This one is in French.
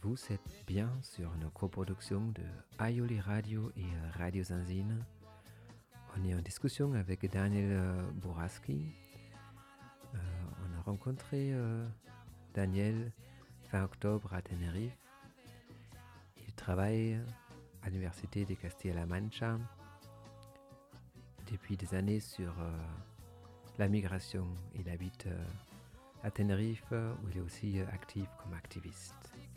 Vous êtes bien sur une coproduction de Aioli Radio et Radio Zanzine. On est en discussion avec Daniel Bouraski. On a rencontré Daniel fin octobre à Tenerife. Il travaille à l'Université de Castilla-La Mancha depuis des années sur la migration. Il habite à Tenerife où il est aussi actif comme activiste.